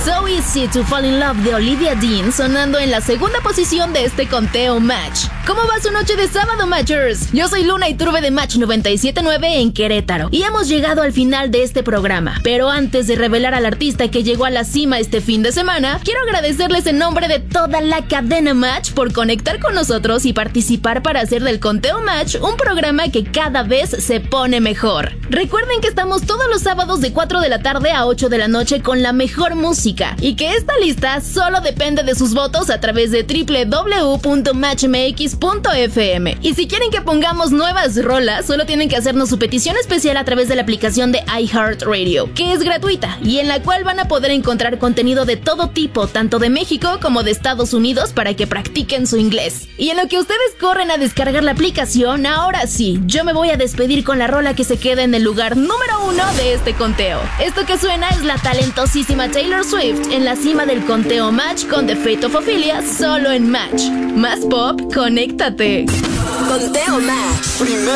So Easy to Fall in Love de Olivia Dean sonando en la segunda posición de este conteo Match. ¿Cómo va su noche de sábado, Matchers? Yo soy Luna Iturbe de Match 97.9 en Querétaro y hemos llegado al final de este programa. Pero antes de revelar al artista que llegó a la cima este fin de semana, quiero agradecerles en nombre de toda la cadena Match por conectar con nosotros y participar para hacer del conteo Match un programa que cada vez se pone mejor. Recuerden que estamos todos los sábados de 4 de la tarde a 8 de la noche con la mejor música y que esta lista solo depende de sus votos a través de www.matchmx.fm. Y si quieren que pongamos nuevas rolas, solo tienen que hacernos su petición especial a través de la aplicación de iHeartRadio, que es gratuita y en la cual van a poder encontrar contenido de todo tipo, tanto de México como de Estados Unidos, para que practiquen su inglés. Y en lo que ustedes corren a descargar la aplicación, ahora sí, yo me voy a despedir con la rola que se queda en el lugar número 1 de este conteo. Esto que suena es la talentosísima Taylor Swift en la cima del conteo Match con The Fate of Ophelia, solo en Match. Más pop, conéctate. Conteo Match.